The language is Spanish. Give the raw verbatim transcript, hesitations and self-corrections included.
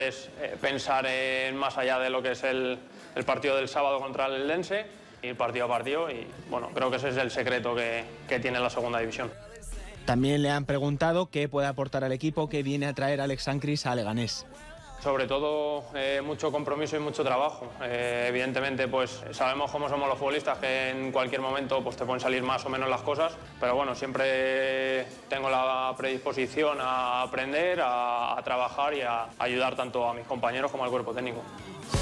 Es eh, pensar en más allá de lo que es el, el partido del sábado contra el Eldense, ir partido a partido y bueno, creo que ese es el secreto que, que tiene la segunda división. También le han preguntado qué puede aportar al equipo que viene a traer Alex Sancris a Leganés. Sobre todo eh, mucho compromiso y mucho trabajo. Eh, evidentemente pues sabemos cómo somos los futbolistas, que en cualquier momento pues, te pueden salir más o menos las cosas, pero bueno, siempre tengo la predisposición a aprender, a, a trabajar y a ayudar tanto a mis compañeros como al cuerpo técnico.